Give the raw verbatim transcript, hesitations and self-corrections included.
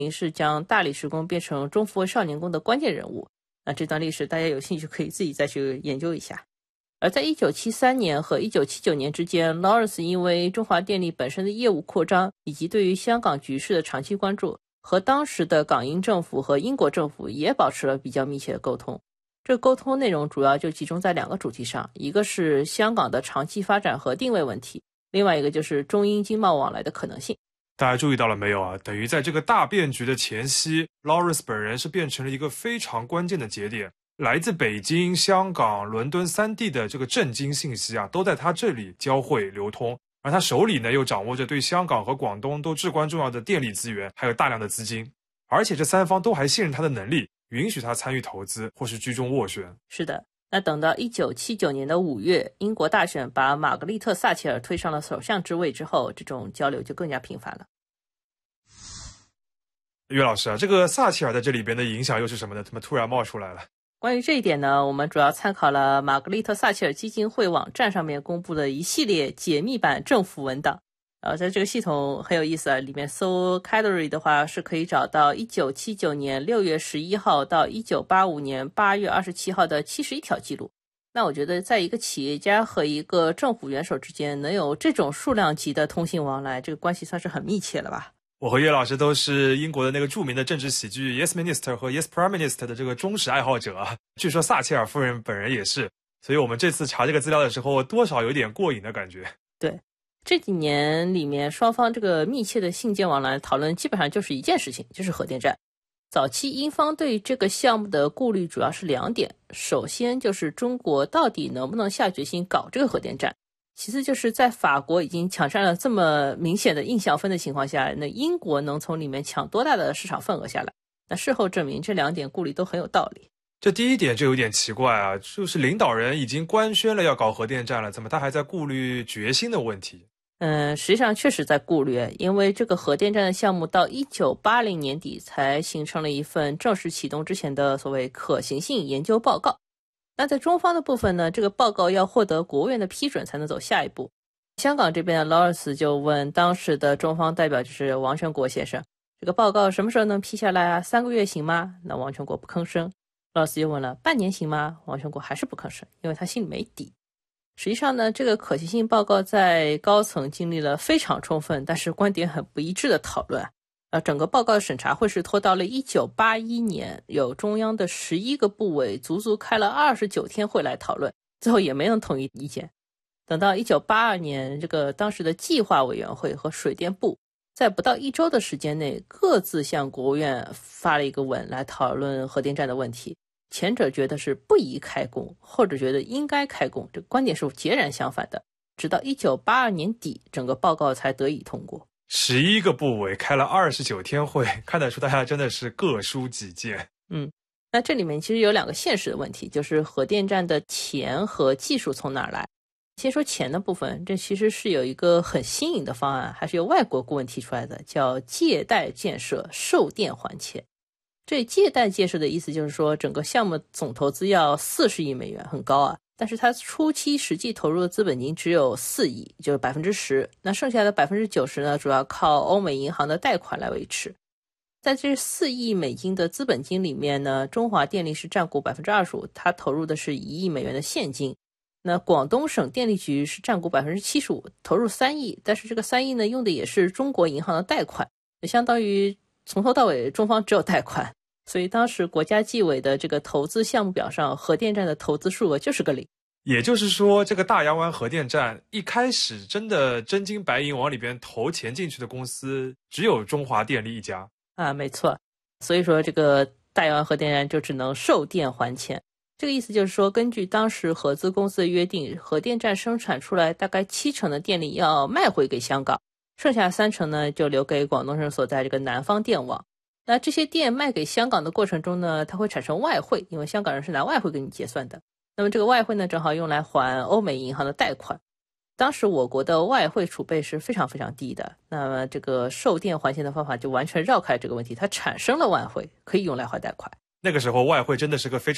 是将大理石工变成中复位少年宫的关键人物。那这段历史大家有兴趣可以自己再去研究一下。而在一九七三年和一九七九年之间， Lawrence 因为中华电力本身的业务扩张以及对于香港局势的长期关注，和当时的港英政府和英国政府也保持了比较密切的沟通。这个沟通内容主要就集中在两个主题上，一个是香港的长期发展和定位问题，另外一个就是中英经贸往来的可能性。 大家注意到了没有啊？等于在这个大变局的前夕， Lawrence 本人是变成了一个非常关键的节点，来自北京、香港、伦敦三地的这个政经信息啊，都在他这里交汇流通，而他手里呢又掌握着对香港和广东都至关重要的电力资源，还有大量的资金，而且这三方都还信任他的能力，允许他参与投资或是居中斡旋。 是的，那等到一九七九年的五月，英国大选把玛格丽特·撒切尔推上了首相之位之后，这种交流就更加频繁了。 岳老师啊，这个撒切尔在这里边的影响又是什么呢？怎么突然冒出来了？ 关于这一点呢，我们主要参考了玛格丽特·撒切尔基金会网站上面公布的一系列解密版政府文档。呃，在这个系统很有意思啊，里面搜 category 的话是可以找到一九七九年六月十一号到一九八五年八月二十七号的七十一条记录。那我觉得在一个企业家和一个政府元首之间能有这种数量级的通信往来，这个关系算是很密切了吧。 我和叶老师都是英国的那个著名的政治喜剧 Yes Minister 和 Yes Prime Minister 的这个忠实爱好者啊，据说撒切尔夫人本人也是，所以我们这次查这个资料的时候多少有点过瘾的感觉。 对，这几年里面双方这个密切的信件往来讨论基本上就是一件事情，就是核电站。早期英方对这个项目的顾虑主要是两点，首先就是中国到底能不能下决心搞这个核电站，其次就是在法国已经抢占了这么明显的印象分的情况下，那英国能从里面抢多大的市场份额下来？那事后证明这两点顾虑都很有道理。 这第一点就有点奇怪啊，就是领导人已经官宣了要搞核电站了，怎么他还在顾虑决心的问题？ 嗯，实际上确实在顾虑，因为这个核电站的项目到一九八零年底才形成了一份正式启动之前的所谓可行性研究报告。那在中方的部分呢，这个报告要获得国务院的批准才能走下一步。香港这边的 Lawrence 就问当时的中方代表，就是王全国先生，这个报告什么时候能批下来啊？三个月行吗？那王全国不吭声。Lawrence 又问了，半年行吗？王全国还是不吭声，因为他心里没底。实际上呢，这个可行性报告在高层经历了非常充分但是观点很不一致的讨论。呃，整个报告的审查会是拖到了一九八一年，有中央的十一个部委足足开了二十九天会来讨论，最后也没能统一意见。等到一九八二年，这个当时的计划委员会和水电部在不到一周的时间内各自向国务院发了一个文来讨论核电站的问题。前者觉得是不宜开工，后者觉得应该开工，这个观点是截然相反的。直到一九八二年底，整个报告才得以通过。 十一个部委开了二十九天会，看得出大家真的是各抒己见。 嗯，那这里面其实有两个现实的问题，就是核电站的钱和技术从哪儿来。先说钱的部分，这其实是有一个很新颖的方案，还是由外国顾问提出来的，叫借贷建设，售电还钱。这借贷建设的意思就是说，整个项目总投资要四十亿美元，很高啊，但是它初期实际投入的资本金只有四亿，就是百分之十。那剩下的百分之九十呢，主要靠欧美银行的贷款来维持。在这四亿美金的资本金里面呢，中华电力是占股百分之二十五，它投入的是一亿美元的现金。那广东省电力局是占股百分之七十五，投入三亿，但是这个三亿呢，用的也是中国银行的贷款，也相当于从头到尾中方只有贷款。所以当时国家纪委的这个投资项目表上，核电站的投资数额就是个零。 也就是说，这个大洋湾核电站一开始真的真金白银往里边投钱进去的公司只有中华电力一家啊，没错。所以说这个大洋湾核电站就只能售电还钱。这个意思就是说，根据当时合资公司的约定，核电站生产出来大概七成的电力要卖回给香港，剩下三成呢就留给广东省所在这个南方电网。那这些电卖给香港的过程中呢，它会产生外汇，因为香港人是拿外汇给你结算的。那么这个外汇呢，正好用来还欧美银行的贷款。当时我国的外汇储备是非常非常低的，那么这个售电还钱的方法就完全绕开这个问题，它产生了外汇，可以用来还贷款。 那个时候外汇真的是个非常